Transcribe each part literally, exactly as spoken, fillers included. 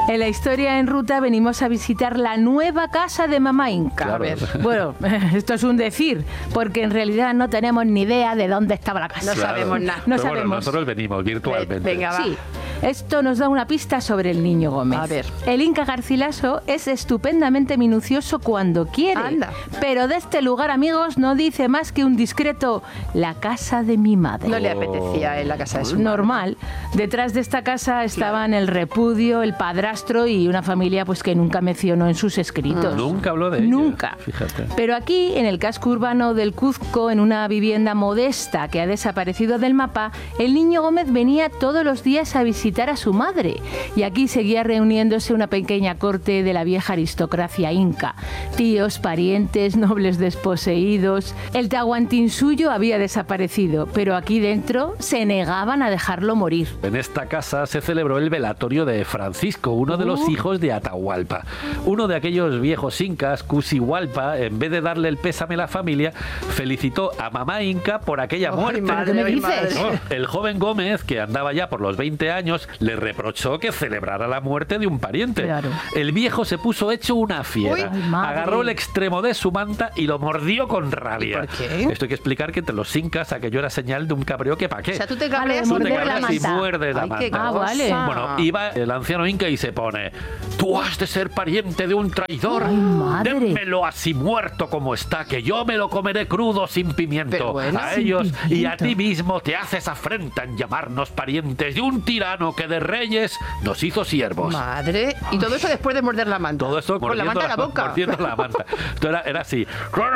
En la historia en ruta venimos a visitar la nueva casa de Mamá Inca. Claro. A ver, bueno, esto es un decir, porque en realidad no tenemos ni idea de dónde estaba la casa. No Claro. sabemos nada. No Pero sabemos. Bueno, nosotros venimos virtualmente. Venga, va. Sí, esto nos da una pista sobre el Niño Gómez. A ver. El Inca Garcilaso es estupendamente minucioso cuando quiere. Anda. Pero de este lugar, amigos, no dice más que un discreto: la casa de mi madre. No le apetecía en la casa de su madre. Normal. Detrás de esta casa estaban el repudio, el padrastro y una familia pues que nunca mencionó en sus escritos. Nunca habló de ella. Nunca. Fíjate. Pero aquí, en el casco urbano del Cuzco, en una vivienda modesta que ha desaparecido del mapa, el Niño Gómez venía todos los días a visitar a su madre. Y aquí seguía reuniéndose una pequeña corte de la vieja aristocracia inca. Tíos, parientes, nobles desposeídos. El tahuantinsuyo había desaparecido, pero aquí dentro se negaban a dejarlo morir. En esta casa se celebró el velatorio de Francisco, uno de los Uh. hijos de Atahualpa. Uno de aquellos viejos incas, Cusihualpa, en vez de darle el pésame a la familia, felicitó a Mamá Inca por aquella Ay, muerte. madre, ¿Qué me ay, dices? madre. No, el joven Gómez, que andaba ya por los veinte años, le reprochó que celebrara la muerte de un pariente. Claro. El viejo se puso hecho una fiera. Uy. Ay, madre. Agarró el extremo de su manta y lo mordió con rabia. ¿Y por qué? Esto hay que explicar que entre los incas aquello era señal de un cabreo que pa' qué. O sea, tú te Vale, cabreas Tú te morder la cabreas y manta. muerdes la Ay, qué manta. Ah, vale. cosa. Bueno, iba el anciano inca y se pone: tú has de ser pariente de un traidor. Ay, madre. Démelo así muerto como está, que yo me lo comeré crudo sin pimiento. Pero bueno. a Sin ellos y a pimiento. ti mismo te haces afrenta en llamarnos parientes de un tirano que de reyes nos hizo siervos. Madre. Y todo eso después de morder la manta. Todo esto con la mordiendo manta en la boca. mordiendo la manta. Esto era, era así.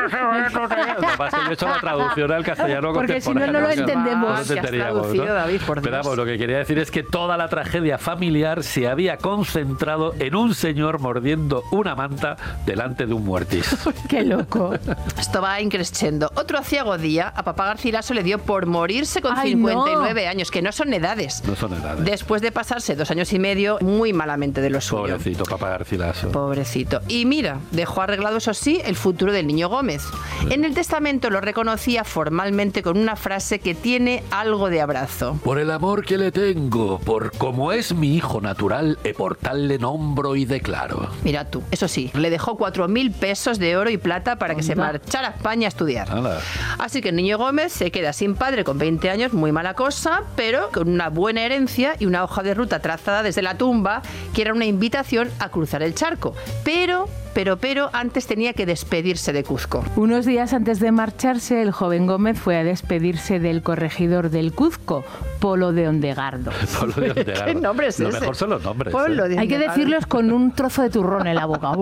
Lo que pasa es que yo he hecho la traducción al castellano Porque si no, contemporáneo. no lo Qué entendemos. mal No lo que has entenderíamos, traducido, ¿no? David, por Pero Dios. vamos, lo que quería decir es que toda la tragedia familiar se había concentrado en un señor mordiendo una manta delante de un muertis. Qué loco. Esto va increciendo. Otro aciago día a papá Garcilaso le dio por morirse con Ay, cincuenta y no. nueve años, que no son edades. No son edades. Después de pasarse dos años y medio muy malamente de lo suyo. Pobrecito, papá Garcilaso. Pobrecito. Y mira, dejó arreglado, eso sí, el futuro del niño Gómez. En el testamento lo reconocía formalmente con una frase que tiene algo de abrazo. Por el amor que le tengo, por como es mi hijo natural, e por tal le nombro y declaro. Mira tú, eso sí, le dejó cuatro mil pesos de oro y plata para que se Anda. marchara a España a estudiar. Hala. Así que el niño Gómez se queda sin padre con veinte años, muy mala cosa, pero con una buena herencia y una hoja de ruta trazada desde la tumba, que era una invitación a cruzar el charco. Pero, pero, pero, antes tenía que despedirse de Cuzco. Unos días antes de marcharse, el joven Gómez fue a despedirse del corregidor del Cuzco, Polo de Ondegardo. Polo de Ondegardo. ¿Qué nombre es Lo ese? mejor son los nombres. Polo ¿eh? de Hay que Ondegardo. decirlos con un trozo de turrón en la boca.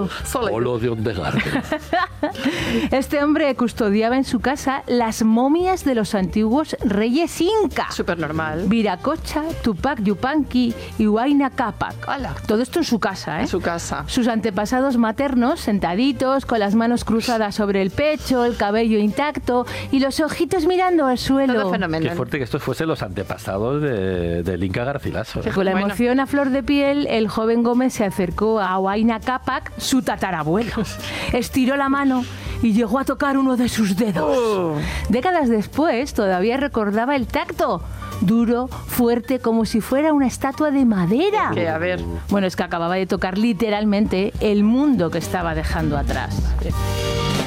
Polo de Ondegardo. Este hombre custodiaba en su casa las momias de los antiguos reyes incas. Súper normal. Viracocha, Tupac Yupanqui y Huayna Cápac. Hala. Todo esto en su casa, ¿eh? En su casa. Sus antepasados maternos, sentaditos, con las manos cruzadas sobre el pecho, el cabello intacto y los ojitos mirando al suelo. Todo Qué fenomenal. fuerte que estos fuesen los antepasados de, del Inca Garcilaso. Con la Bueno. emoción a flor de piel, el joven Gómez se acercó a Huayna Cápac, su tatarabuelo. Estiró la mano y llegó a tocar uno de sus dedos. Oh. Décadas después, todavía recordaba el tacto. Duro, fuerte, como si fuera una estatua de madera. Que a ver. Bueno, es que acababa de tocar literalmente el mundo que estaba dejando atrás.